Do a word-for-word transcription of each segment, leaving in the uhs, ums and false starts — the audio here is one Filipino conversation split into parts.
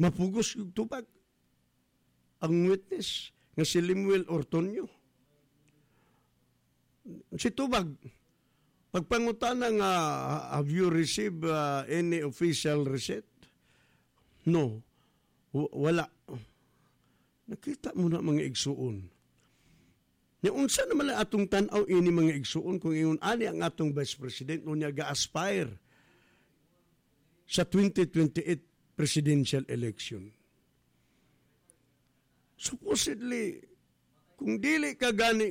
mapugos yung tubag. Ang witness nga si Lemuel Ortonio. Si tubag, pagpangutana nga, have you received uh, any official receipt? No. W- wala. Nakita mo na mga igsuon. Unsa naman ang atong tanaw ini mga igsuon kung ingon ani ang atong Vice President no niya ga-aspire sa twenty twenty-eight presidential election. Supposedly, kung dili ka gani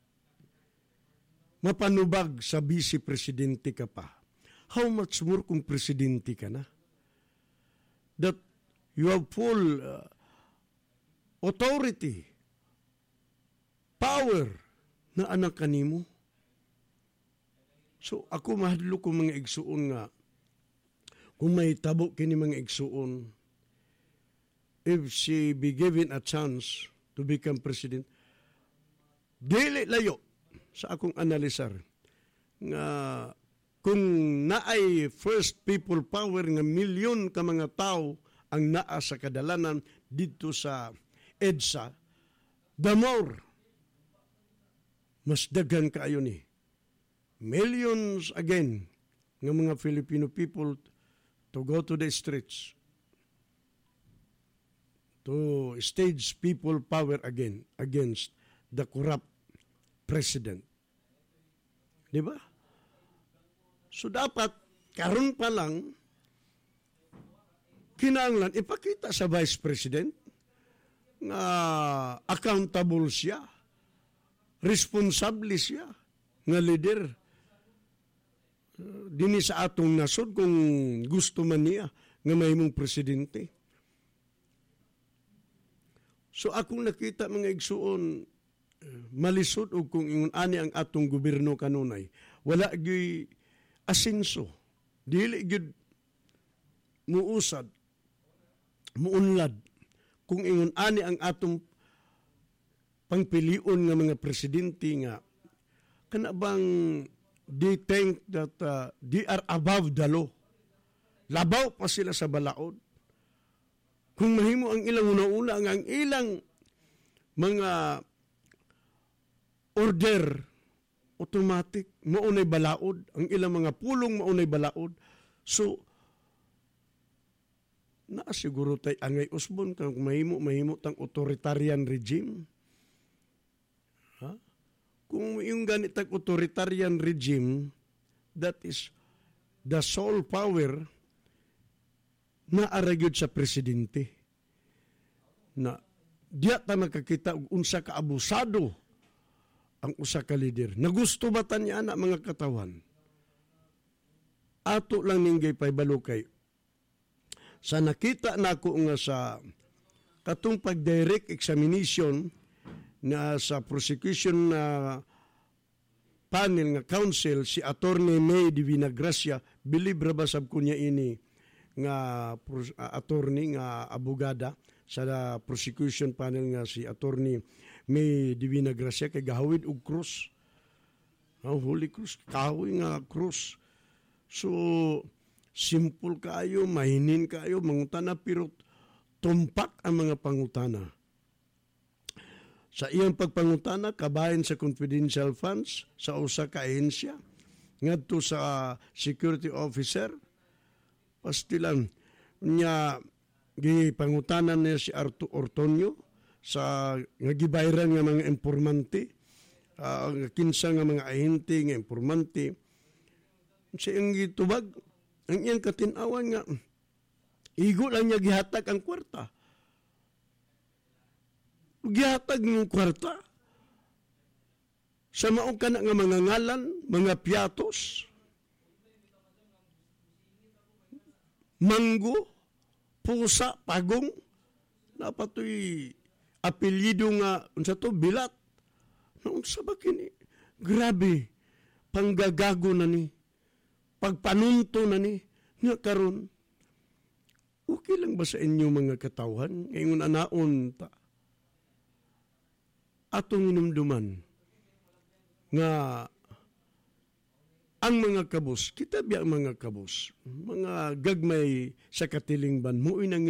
mapanubag sa vice presidente ka pa, how much more kung presidente ka na? That you have full uh, authority, power na anak kanimo. So ako mahadlo ko mga igsuon nga kung may tabo kini mga igsuon, if she be given a chance to become president, dili layo sa akong analisar nga kung naay first people power nga milyon ka mga tao ang naa sa kadalanan dito sa EDSA, the more mas daghan kaayo ni millions again ng mga Filipino people to go to the streets to stage people power again against the corrupt president. Di ba? So dapat karon pa lang kinahanglan ipakita sa Vice President nga accountable siya, responsable siya, nga leader uh, dinhi sa atong nasod kung gusto man niya nga mahimong presidente. So akong nakita mga igsuon, uh, malisod og kung ingon ani ang atong gobyerno kanunay, wala gyud asenso, dili gyud muusad, muunlad kung ingon ani ang atong pangpilion nga mga presidente nga kana bang they think that uh, they are above the law. Labaw pa sila sa balaod. Kung mahimo ang ilang una-una nga ang ilang mga order automatic maunay balaod, ang ilang mga pulong maunay balaod. So na siguro tay angay usbon kang mahimo mahimo tang authoritarian regime. Ha? Kung yung ganitang authoritarian regime, that is the sole power na aragyod sa presidente. Na diya ta nakakita og unsa ka abusado ang usa ka leader. Nagusto ba ta niya na mga katawan? Ato lang ninggay paybalukay. Sa nakita nako nga sa katong pag-direct examination na sa prosecution na panel nga counsel si Attorney May Divina Gracia, believe ra ba sab ko niya ini nga uh, attorney nga abogada sa prosecution panel nga si Attorney May Divina Gracia kay gahawid og krus. Oh, Holy Cross, kahoy nga krus. So simple kayo, mahinin kayo, mangutana, pero tumpak ang mga pangutana. Sa iyang pagpangutana, kabahin sa confidential funds, sa usa ka ahensya, ngadto sa security officer, pastilan niya, gipangutanan niya si Arto Ortonio, sa nagibayran nga mga informante, uh, kinsa nga mga ahente nga informante, sa iyang gitubag, ang iyang katinawan nga, igo lang niya gihatag ang kwarta. Gihatag ng kwarta. Sa maong ka na nga mga ngalan, mga piatos, manggo, pusa, pagong, napatoy apelyido nga, unsa to, bilat. Naunsa ba kini? Grabe, panggagago na ni. Pagpanunto na ni, nga karon, okay lang ba sa inyo mga katawhan? Ngayon anaon ta. Atong inumduman nga ang mga kabus, kita biya ang mga kabus, mga gagmay sa katilingban, muoy nang